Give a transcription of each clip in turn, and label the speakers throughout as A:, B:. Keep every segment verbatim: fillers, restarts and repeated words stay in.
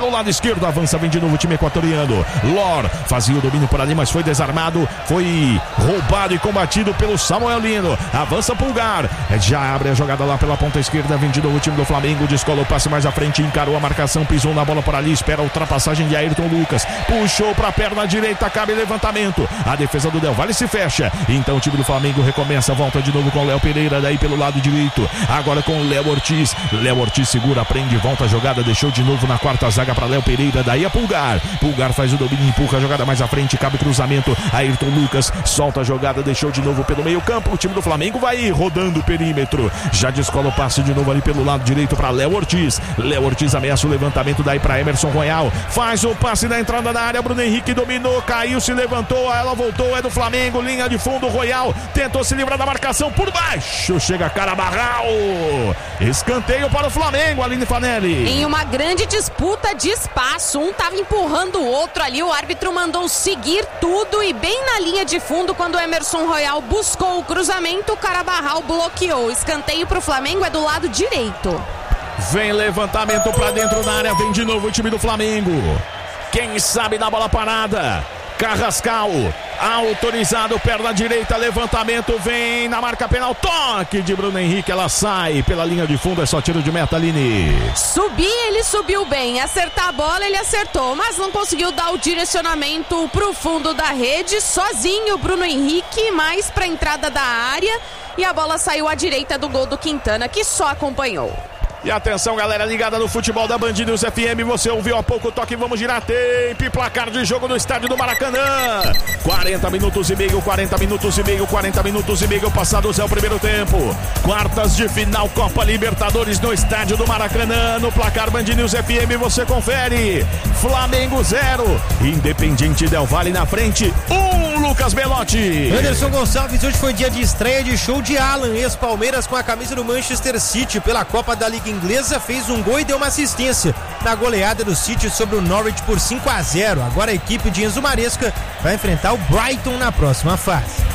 A: pelo lado esquerdo, avança, vem de novo o time equatoriano. Lor fazia o domínio por ali, mas foi desarmado, foi roubado e combatido pelo Samuel Lino. Avança Pulgar, já abre a jogada lá pela ponta esquerda, vem de novo o time do Flamengo, descola o passe mais à frente, encarou a marcação, pisou na bola por ali, espera a ultrapassagem de Ayrton Lucas, puxou para a perna direita, cabe levantamento, a defesa do Del Valle se fecha, então o time do Flamengo recomeça, volta de novo com o Léo Pereira, daí pelo lado direito, agora com o Léo Ortiz, Léo Ortiz segura, prende, volta a jogada, deixou de novo na quarta zaga para Léo Pereira, daí a Pulgar, Pulgar faz o domínio, empurra a jogada mais à frente, cabe cruzamento, Ayrton Lucas solta a jogada, deixou de novo pelo meio campo, o time do Flamengo vai rodando o perímetro, já descola o passe de novo ali pelo lado direito para Léo Ortiz, Léo Ortiz ameaça o levantamento daí para Emerson Royal, faz o passe na entrada da área, Bruno Henrique dominou, caiu, se levantou, ela voltou, é do Flamengo, linha de fundo, Royal tentou se livrar da marcação por baixo, chega Carabarral, escanteio para o Flamengo, Aline Fanelli.
B: Em uma grande disputa de espaço, um tava empurrando o outro ali, o árbitro mandou seguir tudo e bem na linha de fundo, quando o Emerson Royal buscou o cruzamento, o Carabarral bloqueou, escanteio para o Flamengo, é do lado direito.
A: Vem levantamento pra dentro da área, vem de novo o time do Flamengo. Quem sabe na bola parada, Carrascal, autorizado, perna direita, levantamento, vem na marca penal, toque de Bruno Henrique, ela sai pela linha de fundo, é só tiro de meta, Aline.
B: Subir, ele subiu bem, acertar a bola, ele acertou, mas não conseguiu dar o direcionamento pro fundo da rede, sozinho Bruno Henrique, mais pra entrada da área, e a bola saiu à direita do gol do Quintana, que só acompanhou.
A: E atenção, galera ligada no futebol da Band News F M, você ouviu há pouco o toque, vamos girar tempo, placar de jogo no estádio do Maracanã, quarenta minutos e meio, quarenta minutos e meio, quarenta minutos e meio passados é o primeiro tempo, quartas de final Copa Libertadores no estádio do Maracanã, no placar Band News F M você confere, Flamengo zero, Independiente Del Valle na frente, um, Lucas Belotti.
C: Anderson Gonçalves, hoje foi dia de estreia de show de Alan, ex-Palmeiras com a camisa do Manchester City pela Copa da Liga Inglesa, fez um gol e deu uma assistência na goleada do City sobre o Norwich por cinco a zero. Agora a equipe de Enzo Maresca vai enfrentar o Brighton na próxima fase.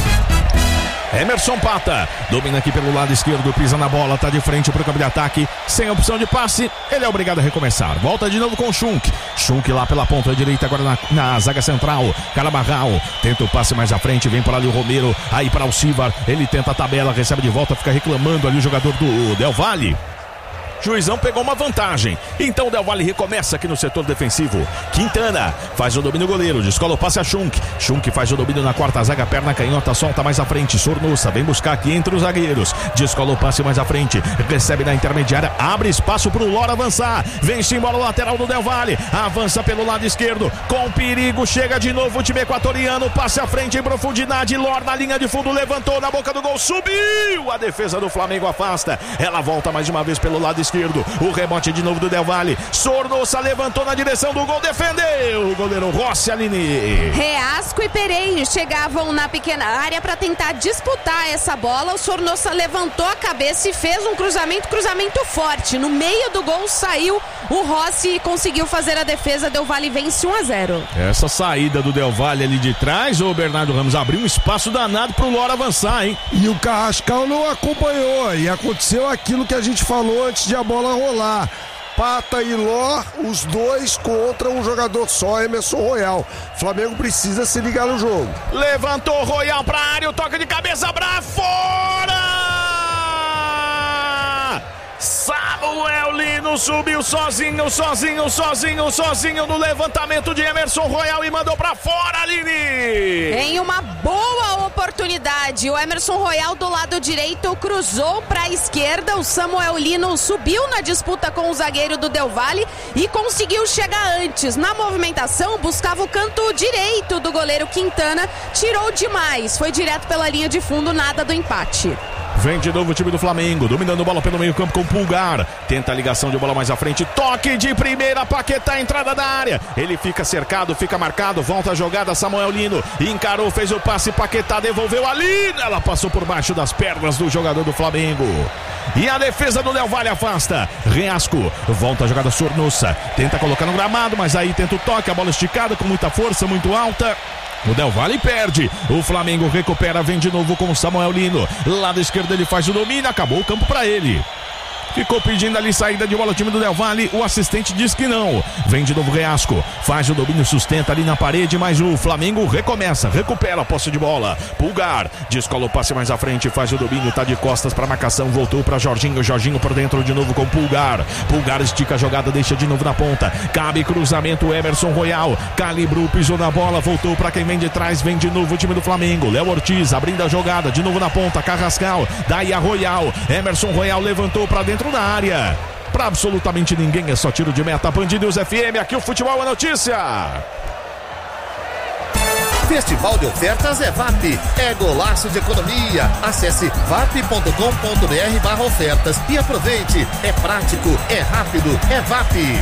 A: Emerson Pata, domina aqui pelo lado esquerdo, pisa na bola, tá de frente pro campo de ataque, sem opção de passe, ele é obrigado a recomeçar, volta de novo com o Schunk, Schunk lá pela ponta direita, agora na, na zaga central, Carabarral, tenta o passe mais à frente, vem por ali o Romero, aí para o Alcivar, ele tenta a tabela, recebe de volta, fica reclamando ali o jogador do Del Valle. Juizão pegou uma vantagem, então o Del Valle recomeça aqui no setor defensivo. Quintana faz o domínio goleiro, descola o passe a Schunk, Schunk faz o domínio na quarta zaga, perna canhota, solta mais à frente, Sornosa vem buscar aqui entre os zagueiros, descola o passe mais à frente, recebe na intermediária, abre espaço para o Lora avançar, vem-se embora o lateral do Del Valle, avança pelo lado esquerdo, com perigo, chega de novo o time equatoriano, passe à frente em profundidade, Lora na linha de fundo, levantou na boca do gol, subiu, a defesa do Flamengo afasta, ela volta mais uma vez pelo lado esquerdo, o rebote de novo do Del Valle, Sornosa levantou na direção do gol, defendeu o goleiro Rossi, Aline.
B: Reasco e Pereira chegavam na pequena área para tentar disputar essa bola, o Sornosa levantou a cabeça e fez um cruzamento, cruzamento forte, no meio do gol saiu o Rossi e conseguiu fazer a defesa, Del Valle vence um a zero.
A: Essa saída do Del Valle ali de trás, o Bernardo Ramos abriu um espaço danado pro Lora avançar, hein?
D: E o Carrascal não acompanhou, e aconteceu aquilo que a gente falou antes de a bola rolar. Pata e Ló, os dois contra um jogador só, Emerson Royal. Flamengo precisa se ligar no jogo.
A: Levantou Royal pra área, o toque de cabeça pra fora! Samuel Lino subiu sozinho, sozinho, sozinho, sozinho no levantamento de Emerson Royal e mandou pra fora, Aline!
B: Em uma boa oportunidade, o Emerson Royal do lado direito cruzou pra esquerda, o Samuel Lino subiu na disputa com o zagueiro do Del Valle e conseguiu chegar antes. Na movimentação, buscava o canto direito do goleiro Quintana, tirou demais, foi direto pela linha de fundo, nada do empate.
A: Vem de novo o time do Flamengo, dominando bola pelo meio campo com Pulgar, tenta a ligação de bola mais à frente, toque de primeira, Paquetá, entrada da área, ele fica cercado, fica marcado, volta a jogada, Samuel Lino, encarou, fez o passe, Paquetá devolveu ali, ela passou por baixo das pernas do jogador do Flamengo, e a defesa do Del Valle afasta, Reasco, volta a jogada, Sornosa, tenta colocar no gramado, mas aí tenta o toque, a bola esticada com muita força, muito alta, o Del Valle perde, o Flamengo recupera, vem de novo com o Samuel Lino, lado esquerdo ele faz o domínio, acabou o campo para ele. Ficou pedindo ali saída de bola o time do Del Valle. O assistente diz que não. Vem de novo Reasco. Faz o domínio, sustenta ali na parede, mas o Flamengo recomeça, recupera a posse de bola. Pulgar descola o passe mais à frente, faz o domínio, tá de costas para marcação, voltou para Jorginho. Jorginho por dentro de novo com Pulgar. Pulgar estica a jogada, deixa de novo na ponta. Cabe cruzamento, Emerson Royal. Calibrou, pisou na bola, voltou para quem vem de trás. Vem de novo o time do Flamengo. Léo Ortiz abrindo a jogada, de novo na ponta. Carrascal, daí a Royal. Emerson Royal levantou para dentro da área. Para absolutamente ninguém, é só tiro de meta. Band News F M, aqui o futebol é notícia.
E: Festival de ofertas é V A P, é golaço de economia. Acesse vap ponto com ponto br barra ofertas e aproveite. É prático, é rápido, é V A P.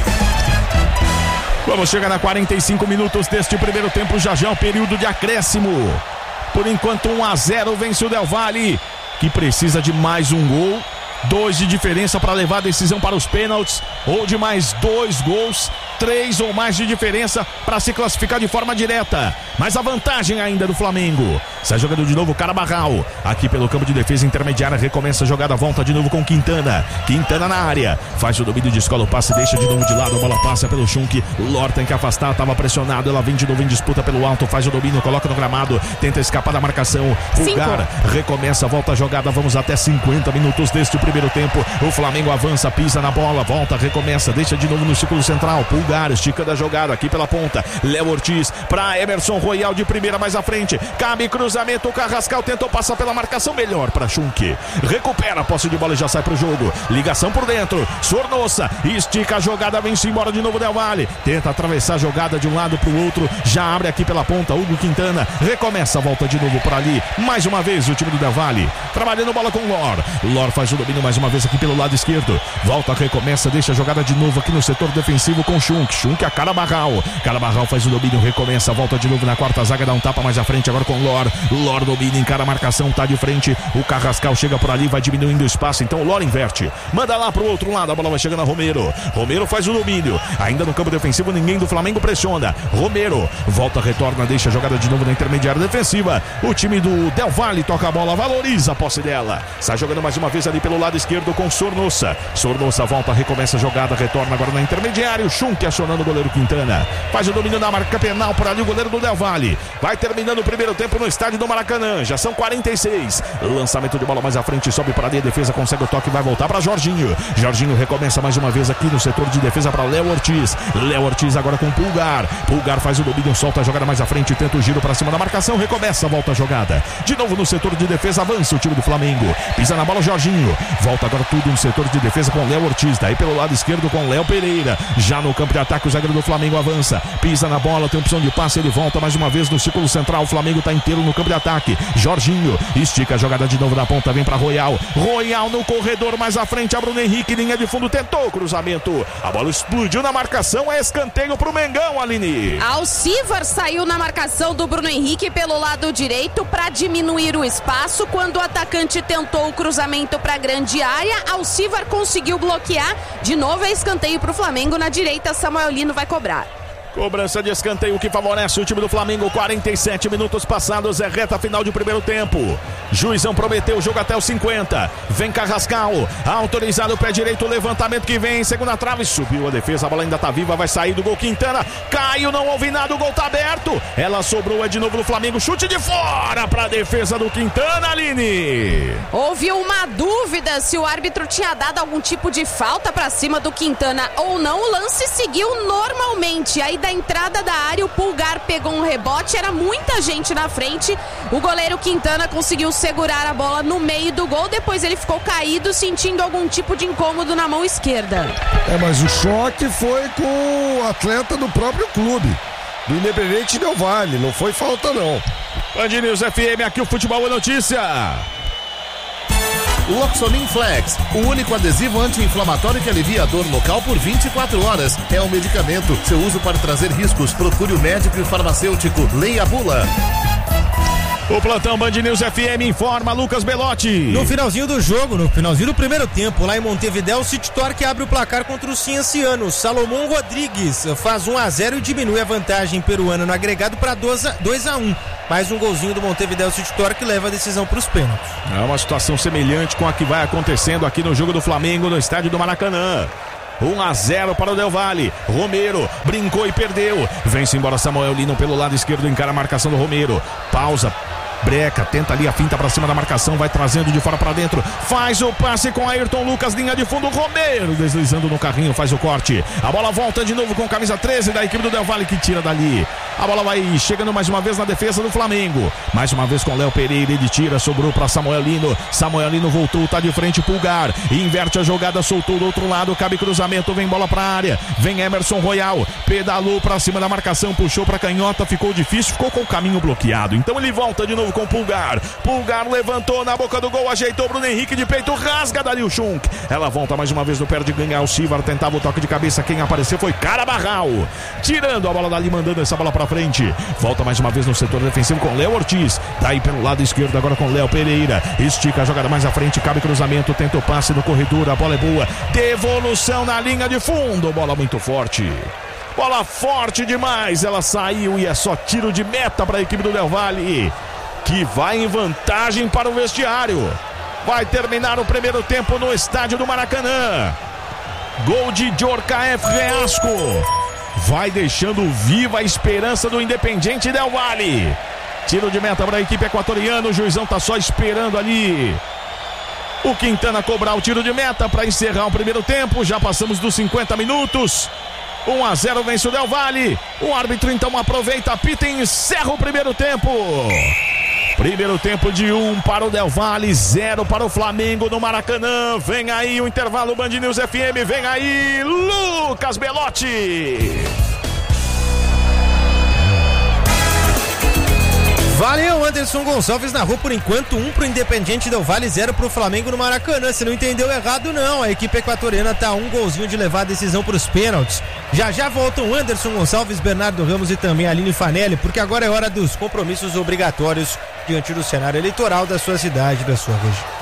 A: Vamos chegar a quarenta e cinco minutos deste primeiro tempo, já já o período de acréscimo. Por enquanto um a zero vence o Del Valle, que precisa de mais um gol. Dois de diferença para levar a decisão para os pênaltis, ou de mais dois gols, três ou mais de diferença para se classificar de forma direta. Mas a vantagem ainda do Flamengo. Sai jogando de novo o Carabarral. Aqui pelo campo de defesa intermediária, recomeça a jogada, volta de novo com Quintana. Quintana na área, faz o domínio, descola o passe, deixa de novo de lado, a bola passa pelo Schunk. Lor tem que afastar, estava pressionado, ela vem de novo em disputa pelo alto, faz o domínio, coloca no gramado, tenta escapar da marcação. Pulgar recomeça, volta a jogada, vamos até cinquenta minutos deste primeiro tempo. O Flamengo avança, pisa na bola, volta, recomeça, deixa de novo no círculo central. Pulgar esticando a jogada aqui pela ponta. Léo Ortiz para Emerson Royal de primeira mais à frente. Cabe cruzamento, o Carrascal tentou passar pela marcação, melhor para Schunk. Recupera a posse de bola e já sai pro jogo. Ligação por dentro. Sornosa estica a jogada, vem-se embora de novo Del Valle. Tenta atravessar a jogada de um lado pro outro. Já abre aqui pela ponta. Hugo Quintana recomeça, volta de novo por ali. Mais uma vez o time do Del Valle trabalhando bola com Lor. Lor faz o domínio mais uma vez aqui pelo lado esquerdo. Volta, recomeça, deixa a jogada de novo aqui no setor defensivo com Schunk. Schunk a Carabarral. Carabarral faz o domínio, recomeça, volta de novo na quarta zaga, dá um tapa mais à frente agora com Lor. Lor domina, encara a marcação, tá de frente. O Carrascal chega por ali, vai diminuindo o espaço, então o Lor inverte. Manda lá pro outro lado, a bola vai chegando a Romero. Romero faz o domínio. Ainda no campo defensivo, ninguém do Flamengo pressiona. Romero volta, retorna, deixa a jogada de novo na intermediária defensiva. O time do Del Valle toca a bola, valoriza a posse dela. Sai jogando mais uma vez ali pelo lado esquerdo com Sornosa. Sornosa volta, recomeça a jogada, retorna agora na intermediária. O Schunk acionando o goleiro Quintana. Faz o domínio na marca penal por ali o goleiro do Del Valle. Vai terminando o primeiro tempo no estádio do Maracanã. Já são quarenta e seis. Lançamento de bola mais à frente, sobe para ali, a defesa consegue o toque, vai voltar para Jorginho. Jorginho recomeça mais uma vez aqui no setor de defesa para Léo Ortiz. Léo Ortiz agora com Pulgar. Pulgar faz o domínio, solta a jogada mais à frente, tenta o giro para cima da marcação, recomeça, volta a jogada. De novo no setor de defesa, avança o time do Flamengo. Pisa na bola Jorginho. Volta agora tudo no setor de defesa com Léo Ortiz. Daí pelo lado esquerdo com Léo Pereira. Já no campo de ataque o zagueiro do Flamengo avança. Pisa na bola, tem opção de passe, ele volta mais uma vez no círculo central. O Flamengo está inteiro no campo de ataque. Jorginho estica a jogada de novo na ponta, vem para Royal. Royal no corredor mais à frente, a Bruno Henrique, linha de fundo, tentou o cruzamento. A bola explodiu na marcação, é escanteio pro Mengão, Aline.
B: Alcivar saiu na marcação do Bruno Henrique pelo lado direito para diminuir o espaço. Quando o atacante tentou o cruzamento para a grande área, Alcivar conseguiu bloquear. De novo é escanteio pro Flamengo na direita, Samuel Lino vai cobrar.
A: Cobrança de escanteio que favorece o time do Flamengo. Quarenta e sete minutos passados, é reta final de primeiro tempo. Juizão prometeu o jogo até os cinquenta. Vem Carrascal, autorizado o pé direito, levantamento que vem, segunda trave, subiu a defesa, a bola ainda tá viva, vai sair do gol. Quintana, caiu, não houve nada, o gol tá aberto. Ela sobrou, é de novo no Flamengo, chute de fora pra defesa do Quintana, Aline.
B: Houve uma dúvida se o árbitro tinha dado algum tipo de falta pra cima do Quintana ou não. O lance seguiu normalmente, aí da entrada da área, o Pulgar pegou um rebote, era muita gente na frente, o goleiro Quintana conseguiu segurar a bola no meio do gol, depois ele ficou caído, sentindo algum tipo de incômodo na mão esquerda.
D: É, mas o choque foi com o atleta do próprio clube, do Independente Del Valle, não foi falta não.
A: Band News F M, aqui o futebol é notícia.
E: Loxonin Flex, o único adesivo anti-inflamatório que alivia a dor local por vinte e quatro horas. É um medicamento. Seu uso pode trazer riscos. Procure o médico e o farmacêutico. Leia a bula.
A: O plantão Band News F M informa Lucas Belotti.
C: No finalzinho do jogo, no finalzinho do primeiro tempo, lá em Montevidéu, o City Torque abre o placar contra o Cienciano. Salomão Rodrigues faz um a zero e diminui a vantagem peruana no agregado para dois a um. mais um golzinho do Montevideo City Torque que leva a decisão para os pênaltis.
A: É uma situação semelhante com a que vai acontecendo aqui no jogo do Flamengo no estádio do Maracanã. um a zero para o Del Valle. Romero brincou e perdeu. Vem-se embora Samuel Lino pelo lado esquerdo, encara a marcação do Romero. Pausa. Breca, tenta ali a finta pra cima da marcação, vai trazendo de fora pra dentro, faz o passe com Ayrton Lucas, linha de fundo, Romero deslizando no carrinho, faz o corte, a bola volta de novo com camisa treze da equipe do Del Valle que tira dali, a bola vai chegando mais uma vez na defesa do Flamengo, mais uma vez com Léo Pereira, ele tira, sobrou pra Samuel Lino, Samuel Lino voltou, tá de frente, Pulgar, inverte a jogada, soltou do outro lado, cabe cruzamento, vem bola pra área, vem Emerson Royal, pedalou pra cima da marcação, puxou pra canhota, ficou difícil, ficou com o caminho bloqueado, então ele volta de novo com Pulgar, Pulgar levantou na boca do gol, ajeitou Bruno Henrique de peito, rasga Dario Schunk, ela volta mais uma vez no pé de ganhar, o Sivar tentava o toque de cabeça, quem apareceu foi Carabarral, tirando a bola dali, mandando essa bola pra frente, volta mais uma vez no setor defensivo com Léo Ortiz, daí pelo lado esquerdo agora com Léo Pereira, estica a jogada mais à frente, cabe cruzamento, tenta o passe no corredor, a bola é boa, devolução na linha de fundo, bola muito forte. Bola forte demais, ela saiu e é só tiro de meta para a equipe do Del Valle, que vai em vantagem para o vestiário. Vai terminar o primeiro tempo no estádio do Maracanã. Gol de Djorkaeff Reasco. Vai deixando viva a esperança do Independiente Del Valle. Tiro de meta para a equipe equatoriana. O juizão tá só esperando ali o Quintana cobrar o tiro de meta para encerrar o primeiro tempo. Já passamos dos cinquenta minutos. um a zero vence o Del Valle. O árbitro então aproveita, apita e encerra o primeiro tempo. Primeiro tempo de um para o Del Valle, zero para o Flamengo no Maracanã. Vem aí o intervalo Band News F M, vem aí Lucas Belotti.
C: Valeu, Anderson Gonçalves narrou por enquanto um pro Independiente Del Valle, zero pro Flamengo no Maracanã. Você não entendeu errado não, a equipe equatoriana tá um golzinho de levar a decisão pros pênaltis. Já já voltam Anderson Gonçalves, Bernardo Ramos e também Aline Fanelli, porque agora é hora dos compromissos obrigatórios diante do cenário eleitoral da sua cidade e da sua região.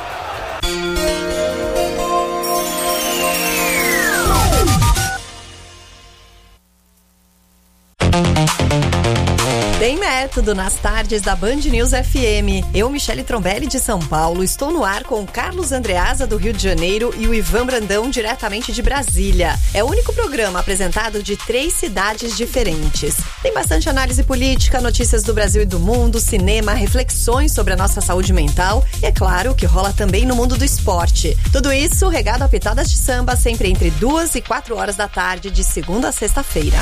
F: Tem método nas tardes da Band News F M. Eu, Michele Trombelli de São Paulo, estou no ar com o Carlos Andreasa do Rio de Janeiro e o Ivan Brandão diretamente de Brasília. É o único programa apresentado de três cidades diferentes. Tem bastante análise política, notícias do Brasil e do mundo, cinema, reflexões sobre a nossa saúde mental e, é claro, o que rola também no mundo do esporte. Tudo isso regado a pitadas de samba sempre entre duas e quatro horas da tarde de segunda a sexta-feira.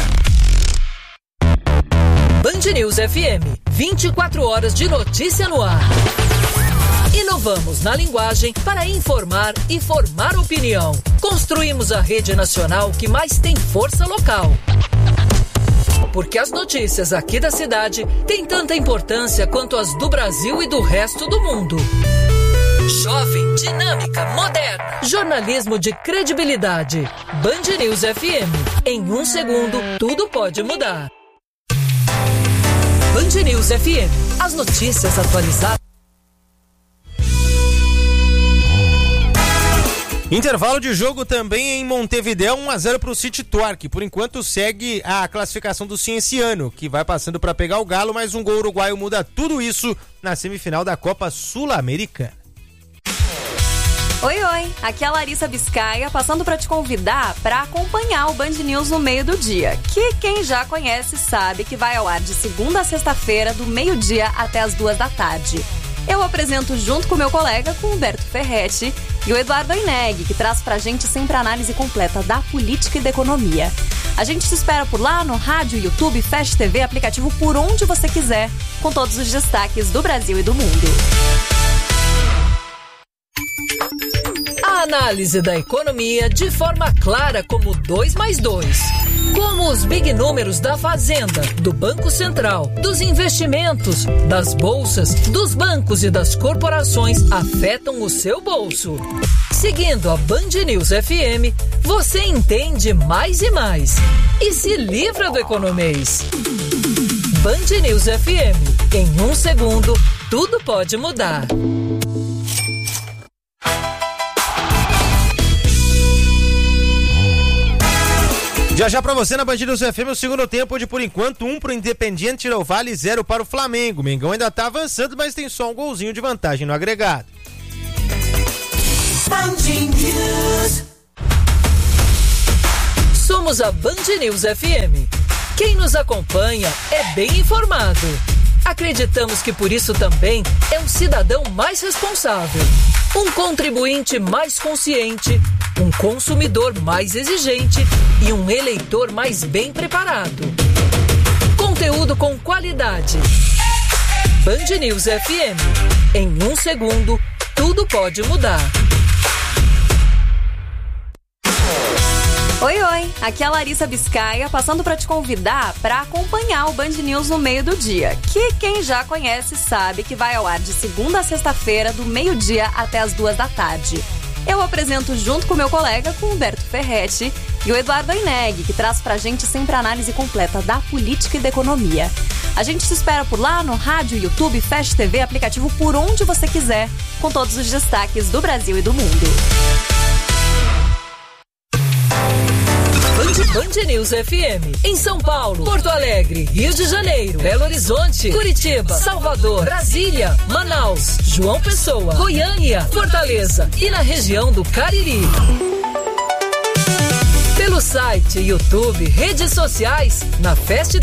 G: Band News F M, vinte e quatro horas de notícia no ar. Inovamos na linguagem para informar e formar opinião. Construímos a rede nacional que mais tem força local. Porque as notícias aqui da cidade têm tanta importância quanto as do Brasil e do resto do mundo. Jovem, dinâmica, moderna. Jornalismo de credibilidade. Band News F M. Em um segundo, tudo pode mudar. Band News F M. As notícias atualizadas.
C: Intervalo de jogo também em Montevideo, um a zero para o City Torque. Por enquanto segue a classificação do Cienciano, que vai passando para pegar o Galo, mas um gol uruguaio muda tudo isso na semifinal da Copa Sul-Americana.
H: Oi, oi, aqui é a Larissa Biscaia, passando para te convidar para acompanhar o Band News no meio do dia, que quem já conhece sabe que vai ao ar de segunda a sexta-feira, do meio-dia até as duas da tarde. Eu apresento junto com meu colega, com o Humberto Ferretti, e o Eduardo Aineg, que traz pra gente sempre a análise completa da política e da economia. A gente te espera por lá no rádio, YouTube, Fast T V, aplicativo por onde você quiser, com todos os destaques do Brasil e do mundo.
G: A análise da economia de forma clara como dois mais dois. Como os big números da Fazenda, do Banco Central, dos investimentos, das bolsas, dos bancos e das corporações afetam o seu bolso. Seguindo a Band News F M, você entende mais e mais. E se livra do economês. Band News F M. Em um segundo, tudo pode mudar.
C: Já já pra você na Band News F M o segundo tempo, onde por enquanto um pro Independiente Del Valle, zero para o Flamengo. O Mengão ainda tá avançando, mas tem só um golzinho de vantagem no agregado.
G: Band News. Somos a Band News F M. Quem nos acompanha é bem informado. Acreditamos que por isso também é um cidadão mais responsável, um contribuinte mais consciente, um consumidor mais exigente e um eleitor mais bem preparado. Conteúdo com qualidade. Band News F M. Em um segundo, tudo pode mudar.
H: Oi, oi, aqui é a Larissa Biscaia, passando para te convidar para acompanhar o Band News no meio do dia, que quem já conhece sabe que vai ao ar de segunda a sexta-feira, do meio-dia até as duas da tarde. Eu apresento junto com meu colega, com o Humberto Ferretti, e o Eduardo Aineg, que traz pra gente sempre a análise completa da política e da economia. A gente se espera por lá no rádio, YouTube, Fast T V, aplicativo, por onde você quiser, com todos os destaques do Brasil e do mundo.
G: Band News F M. Em São Paulo, Porto Alegre, Rio de Janeiro, Belo Horizonte, Curitiba, Salvador, Brasília, Manaus, João Pessoa, Goiânia, Fortaleza e na região do Cariri. Pelo site, YouTube, redes sociais, na Fast